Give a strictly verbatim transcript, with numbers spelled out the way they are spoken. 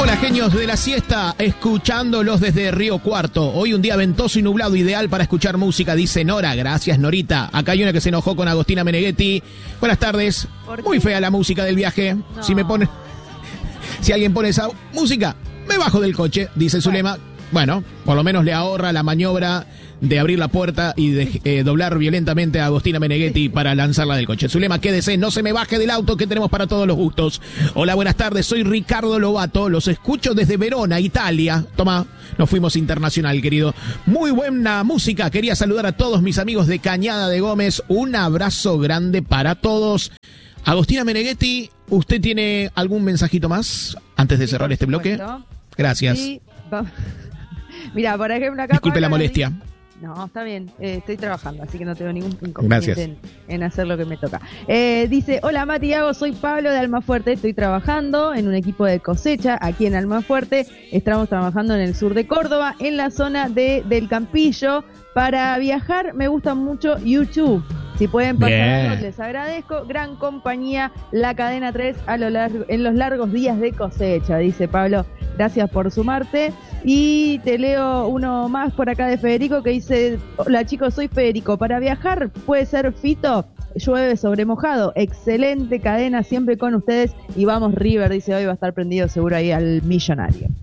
Hola, genios de la siesta, escuchándolos desde Río Cuarto. Hoy un día ventoso y nublado, ideal para escuchar música, dice Nora. Gracias, Norita. Acá hay una que se enojó con Agostina Meneghetti. Buenas tardes. Muy fea la música del viaje. No. Si me pone, si alguien pone esa música, me bajo del coche, dice Zulema. Bueno, por lo menos le ahorra la maniobra de abrir la puerta y de eh, doblar violentamente a Agostina Meneghetti para lanzarla del coche. Zulema, quédese, no se me baje del auto, que tenemos para todos los gustos. Hola, buenas tardes, soy Ricardo Lobato, los escucho desde Verona, Italia. Toma, nos fuimos internacional, querido. Muy buena música, quería saludar a todos mis amigos de Cañada de Gómez. Un abrazo grande para todos. Agostina Meneghetti, ¿usted tiene algún mensajito más antes de cerrar este bloque? Gracias. Sí, mira, por ejemplo, acá... Disculpe la molestia. No, está bien, eh, estoy trabajando, así que no tengo ningún inconveniente en, en hacer lo que me toca. Eh, dice, hola Mati y Ago, soy Pablo de Almafuerte, estoy trabajando en un equipo de cosecha aquí en Almafuerte, estamos trabajando en el sur de Córdoba, en la zona de del Campillo. Para viajar me gusta mucho YouTube. Si pueden pasarnos, les agradezco. Gran compañía, la cadena tres a lo largo, en los largos días de cosecha, dice Pablo. Gracias por sumarte. Y te leo uno más por acá de Federico que dice, hola chicos, soy Federico. Para viajar puede ser Fito, llueve sobre mojado. Excelente cadena, siempre con ustedes. Y vamos River, dice, hoy va a estar prendido seguro ahí al millonario.